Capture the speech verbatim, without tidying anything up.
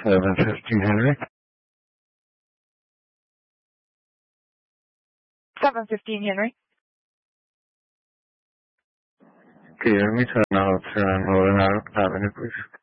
seven fifteen Henry. seven fifteen Henry. Okay, let me turn out on Rolling Avenue, please.